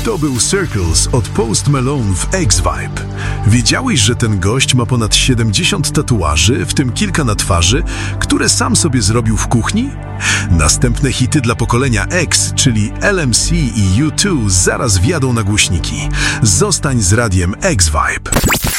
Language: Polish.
To był Circles od Post Malone w X-Vibe. Wiedziałeś, że ten gość ma ponad 70 tatuaży, w tym kilka na twarzy, które sam sobie zrobił w kuchni? Następne hity dla pokolenia X, czyli LMC i U2, zaraz wjadą na głośniki. Zostań z radiem X-Vibe.